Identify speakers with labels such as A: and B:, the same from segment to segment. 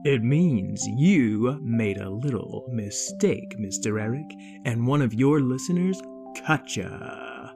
A: It means you made a little mistake, Mr. Eric, and one of your listeners gotcha.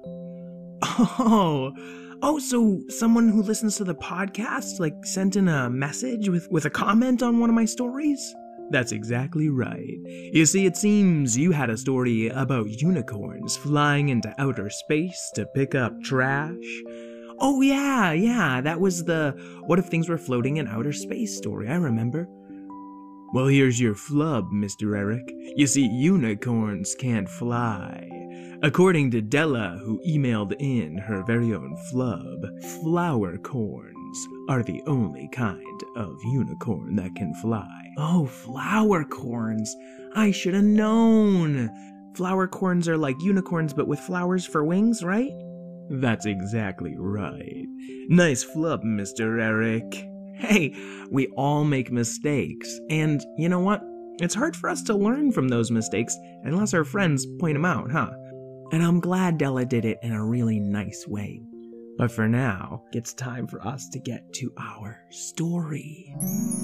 A: So someone who listens to the podcast, sent in a message with a comment on one of my stories? That's exactly right. You see, it seems you had a story about unicorns flying into outer space to pick up trash. Oh yeah, that was the what if things were floating in outer space story, I remember. Well, here's your flub, Mr. Eric. You see, unicorns can't fly. According to Della, who emailed in her very own flub, flower corns are the only kind of unicorn that can fly. Oh, flower corns. I should have known. Flower corns are like unicorns but with flowers for wings, right? That's exactly right. Nice flub, Mr. Eric. Hey, we all make mistakes, and you know what? It's hard for us to learn from those mistakes unless our friends point them out, huh? And I'm glad Della did it in a really nice way. But for now, it's time for us to get to our story.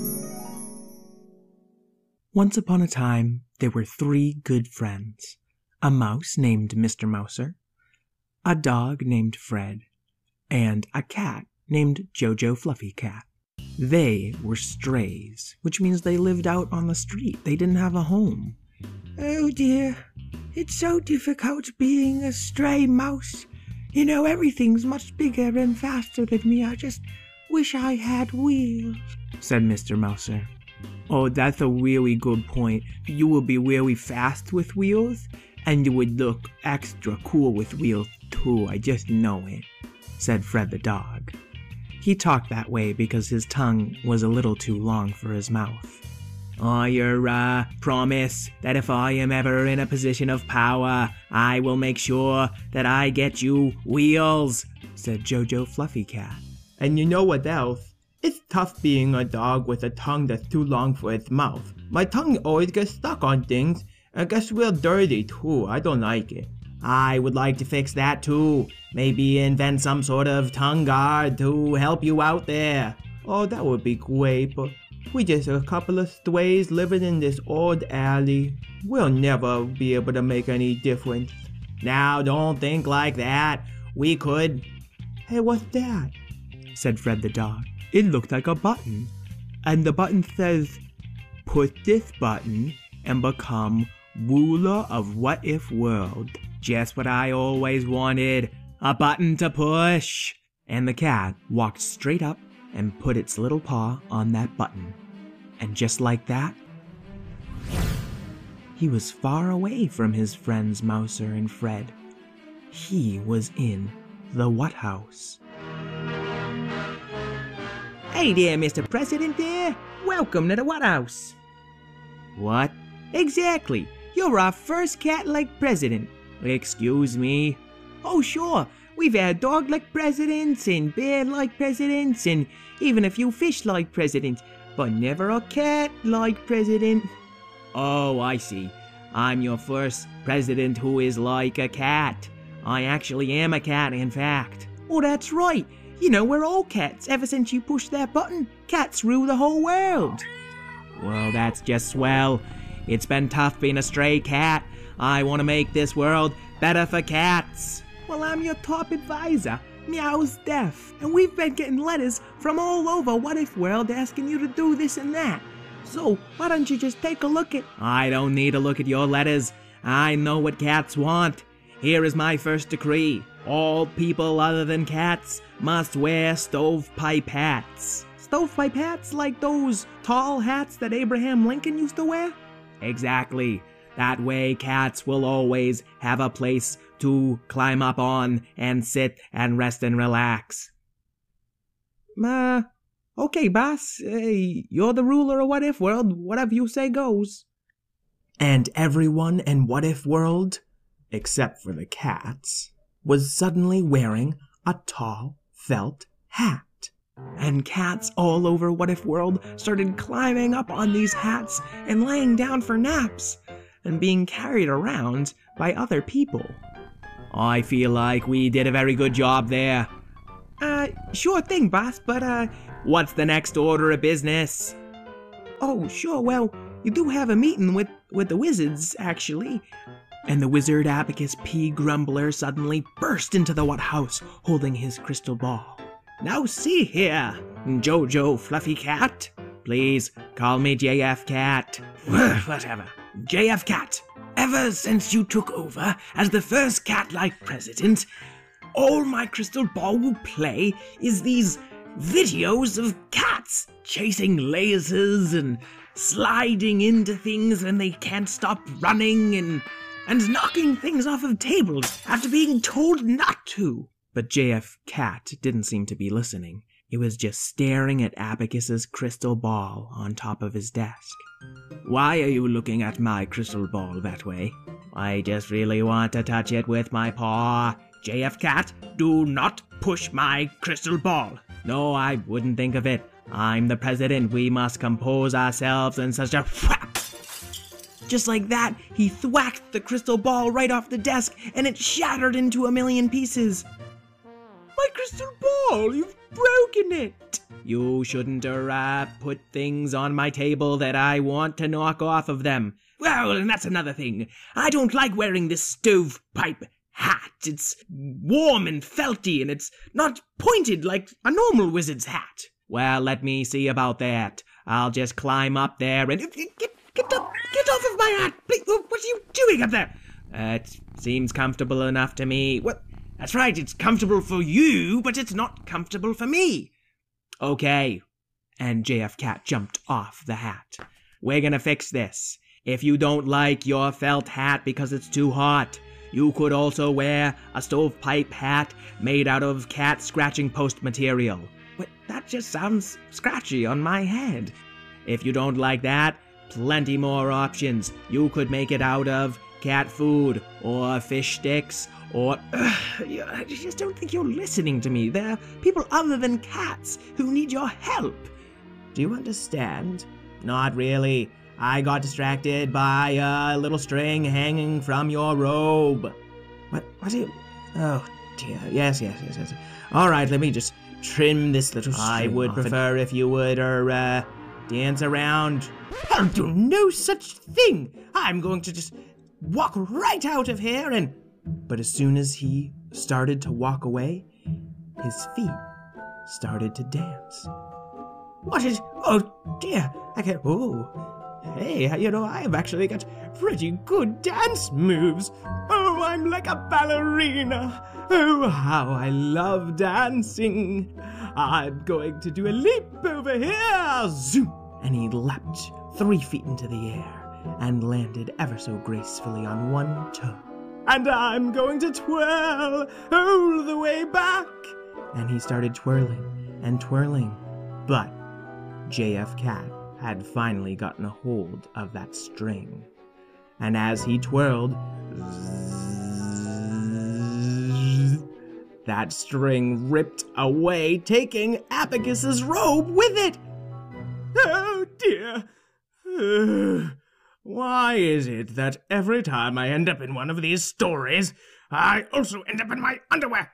A: Once upon a time, there were 3 good friends. A mouse named Mr. Mouser, a dog named Fred, and a cat named Jojo Fluffy Cat. They were strays, which means they lived out on the street. They didn't have a home.
B: Oh dear, it's so difficult being a stray mouse. You know, everything's much bigger and faster than me. I just wish I had wheels,
A: said Mr. Mouser. Oh, that's a really good point. You will be really fast with wheels, and you would look extra cool with wheels too. I just know it, said Fred the dog. He talked that way because his tongue was a little too long for his mouth. Oh, your promise that if I am ever in a position of power, I will make sure that I get you wheels, said Jojo Fluffy Cat.
C: And you know what else? It's tough being a dog with a tongue that's too long for its mouth. My tongue always gets stuck on things, and it gets real dirty too. I don't like it. I would like to fix that too. Maybe invent some sort of tongue guard to help you out there. Oh, that would be great, but we're just a couple of strays living in this old alley. We'll never be able to make any difference. Now, don't think like that. We could... Hey, what's that?
A: Said Fred the dog. It looked like a button. And the button says, "Push this button and become ruler of What If World." Just what I always wanted. A button to push. And the cat walked straight up and put its little paw on that button. And just like that, he was far away from his friends Mouser and Fred. He was in the What House.
B: Hey there, Mr. President there. Welcome to the What House.
A: What?
B: Exactly. You're our first cat-like president.
A: Excuse me?
B: Oh, sure. We've had dog-like presidents and bear-like presidents and even a few fish-like presidents, but never a cat-like president.
A: Oh, I see. I'm your first president who is like a cat. I actually am a cat, in fact.
B: Oh, that's right. You know, we're all cats. Ever since you pushed that button, cats rule the whole world.
A: Well, that's just swell. It's been tough being a stray cat. I want to make this world better for cats.
B: Well, I'm your top advisor, Meow's Deaf, and we've been getting letters from all over What If World asking you to do this and that. So, why don't you just take a look at...
A: I don't need to look at your letters. I know what cats want. Here is my first decree. All people other than cats must wear stovepipe hats.
B: Stovepipe hats like those tall hats that Abraham Lincoln used to wear?
A: Exactly. That way cats will always have a place to climb up on and sit and rest and relax.
B: Okay, boss. You're the ruler of What If World. Whatever you say goes.
C: And everyone in What If World, except for the cats, was suddenly wearing a tall felt hat.
B: And cats all over What If World started climbing up on these hats and laying down for naps and being carried around by other people.
A: I feel like we did a very good job there.
B: Sure thing, boss, but
A: what's the next order of business? Oh, sure, well, you do have a meeting with the wizards, actually. And the wizard Abacus P. Grumbler suddenly burst into the What House, holding his crystal ball. Now see here, Jojo Fluffy Cat. Please call me JF Cat. Whatever. JF Cat. Ever since you took over as the first cat-like president, all my crystal ball will play is these videos of cats chasing lasers and sliding into things when they can't stop running and knocking things off of tables after being told not to. But JF Cat didn't seem to be listening. He was just staring at Abacus's crystal ball on top of his desk. Why are you looking at my crystal ball that way? I just really want to touch it with my paw. JF Cat, do not push my crystal ball. No, I wouldn't think of it. I'm the president. We must compose ourselves and such a whack. Just like that, he thwacked the crystal ball right off the desk and it shattered into a million pieces. My crystal ball, you've broken it. You shouldn't put things on my table that I want to knock off of them. Well, and that's another thing. I don't like wearing this stovepipe hat. It's warm and felty, and it's not pointed like a normal wizard's hat. Well, let me see about that. I'll just climb up there and... Get off of my hat! Please, what are you doing up there? It seems comfortable enough to me. What? That's right, it's comfortable for you, but it's not comfortable for me. Okay. And JF Cat jumped off the hat. We're gonna fix this. If you don't like your felt hat because it's too hot, you could also wear a stovepipe hat made out of cat scratching post material. But that just sounds scratchy on my head. If you don't like that, plenty more options. You could make it out of cat food or fish sticks or... I just don't think you're listening to me. There are people other than cats who need your help.
C: Do you understand? Not really. I got distracted by a little string hanging from your robe. What do you... Oh, dear. Yes. All right, let me just trim this little string I would prefer if you would, dance around. I'll do no such thing. I'm going to just walk right out of here and... But as soon as he started to walk away, his feet started to dance. What is... Oh, dear. I can't... Oh... Hey, I've actually got pretty good dance moves. Oh, I'm like a ballerina. Oh, how I love dancing. I'm going to do a leap over here. Zoom! And he leapt 3 feet into the air and landed ever so gracefully on one toe. And I'm going to twirl all the way back. And he started twirling and twirling. But JF Cat had finally gotten a hold of that string. And as he twirled, that string ripped away, taking Abacus's robe with it. Oh dear. Why is it that every time I end up in one of these stories, I also end up in my underwear?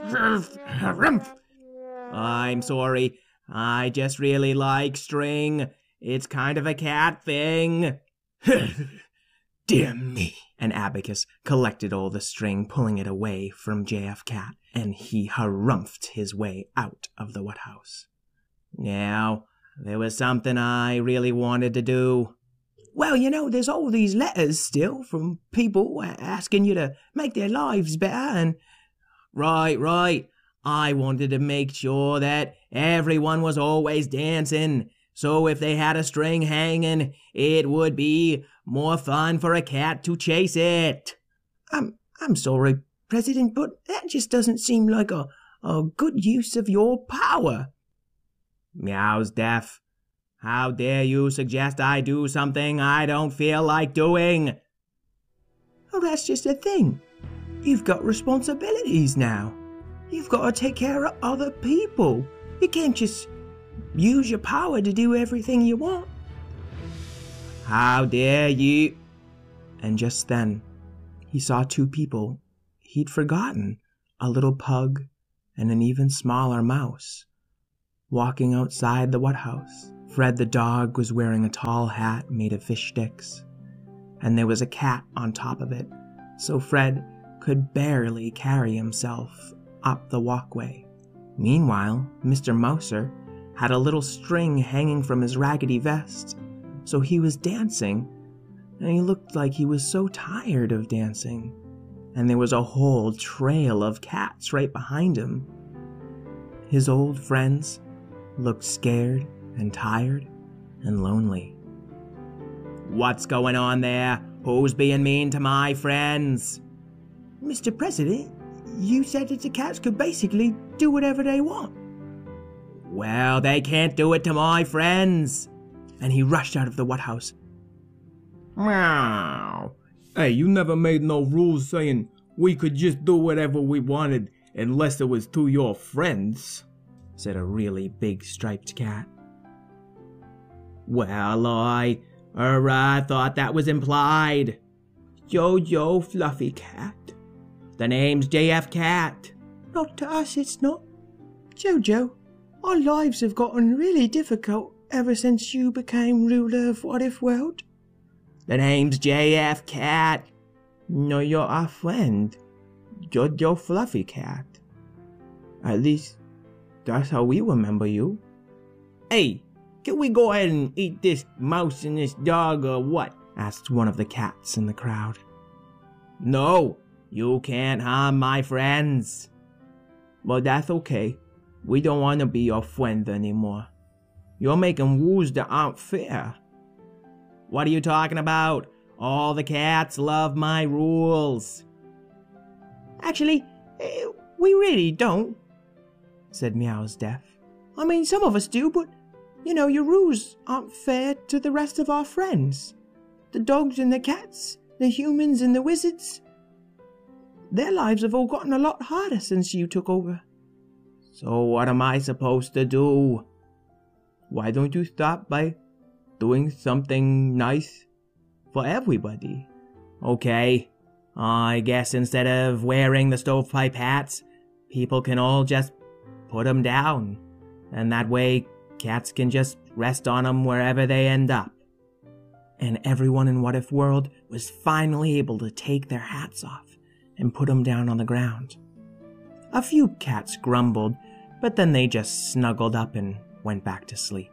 C: I'm sorry. I just really like string. It's kind of a cat thing. Dear me. And Abacus collected all the string, pulling it away from JF Cat, and he harumphed his way out of the What House. Now, there was something I really wanted to do. Well, there's all these letters still from people asking you to make their lives better, and... Right. I wanted to make sure that everyone was always dancing. So if they had a string hanging, it would be more fun for a cat to chase it. I'm sorry, President, but that just doesn't seem like a good use of your power. Meows deaf. How dare you suggest I do something I don't feel like doing? Oh, that's just a thing. You've got responsibilities now. You've got to take care of other people. You can't just use your power to do everything you want. How dare you? And just then, he saw 2 people he'd forgotten, a little pug and an even smaller mouse, walking outside the What House.
A: Fred the dog was wearing a tall hat made of fish sticks, and there was a cat on top of it, so Fred could barely carry himself up the walkway. Meanwhile, Mr. Mouser had a little string hanging from his raggedy vest, so he was dancing, and he looked like he was so tired of dancing, and there was a whole trail of cats right behind him. His old friends looked scared and tired and lonely. "What's going on there? Who's being mean to my friends?"
B: Mr. President, you said that the cats could basically do whatever they want.
A: "Well, they can't do it to my friends." And he rushed out of the What House.
C: Meow. Hey, you never made no rules saying we could just do whatever we wanted unless it was to your friends,
A: said a really big striped cat.
C: Well, I thought that was implied.
B: Jojo Fluffy Cat.
C: The name's JF Cat.
B: Not to us, it's not. Jojo, our lives have gotten really difficult ever since you became ruler of What If World.
C: The name's JF Cat.
B: No, you're our friend, Jojo Fluffy Cat. At least, that's how we remember you.
C: Hey, can we go ahead and eat this mouse and this dog or what?
A: Asked one of the cats in the crowd.
C: No, you can't harm my friends.
B: Well, that's okay. We don't want to be your friend anymore. You're making rules that aren't fair.
C: What are you talking about? All the cats love my rules.
B: Actually, we really don't, said Meowsdeath. I mean, some of us do, but, your rules aren't fair to the rest of our friends. The dogs and the cats, the humans and the wizards. Their lives have all gotten a lot harder since you took over.
C: So what am I supposed to do?
B: Why don't you start by doing something nice for everybody?
C: Okay, I guess instead of wearing the stovepipe hats, people can all just put them down. And that way, cats can just rest on them wherever they end up.
A: And everyone in What If World was finally able to take their hats off and put them down on the ground. A few cats grumbled, but then they just snuggled up and went back to sleep.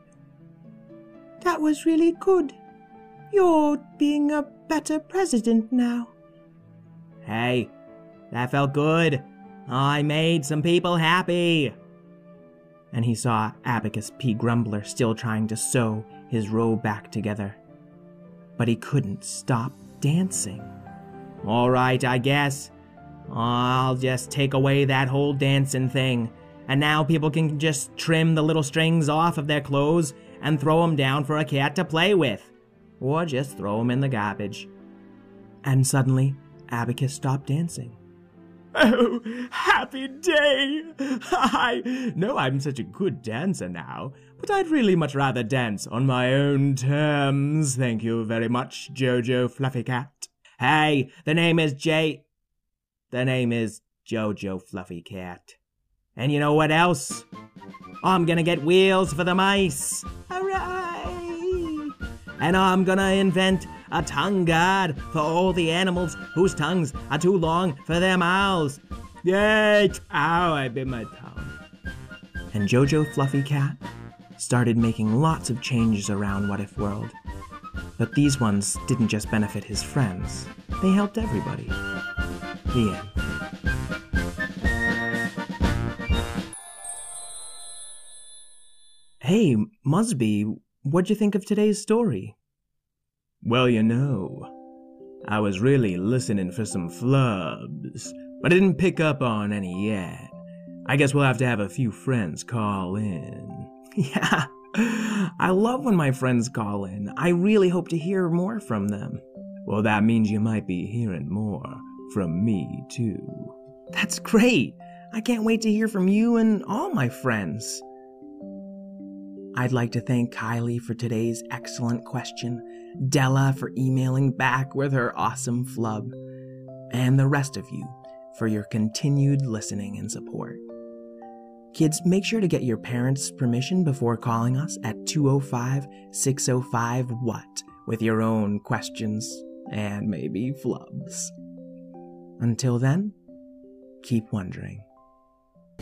B: That was really good. You're being a better president now.
C: Hey, that felt good. I made some people happy.
A: And he saw Abacus P. Grumbler still trying to sew his robe back together. But he couldn't stop dancing.
C: All right, I guess. I'll just take away that whole dancing thing. And now people can just trim the little strings off of their clothes and throw them down for a cat to play with. Or just throw them in the garbage.
A: And suddenly, Abacus stopped dancing.
C: Oh, happy day! I know I'm such a good dancer now, but I'd really much rather dance on my own terms. Thank you very much, Jojo Fluffy Cat. Hey, the name is Jojo Fluffy Cat. And you know what else? I'm gonna get wheels for the mice. Hooray! And I'm gonna invent a tongue guard for all the animals whose tongues are too long for their mouths. Yay! Ow, I bit my tongue.
A: And Jojo Fluffy Cat started making lots of changes around What If World. But these ones didn't just benefit his friends, they helped everybody. The end. Hey, Musby, what'd you think of today's story?
C: Well, I was really listening for some flubs, but I didn't pick up on any yet. I guess we'll have to have a few friends call in.
A: Yeah, I love when my friends call in. I really hope to hear more from them.
C: Well, that means you might be hearing more from me, too.
A: That's great. I can't wait to hear from you and all my friends. I'd like to thank Kylie for today's excellent question, Della for emailing back with her awesome flub, and the rest of you for your continued listening and support. Kids, make sure to get your parents' permission before calling us at 205-605-WHAT with your own questions and maybe flubs. Until then, keep wondering.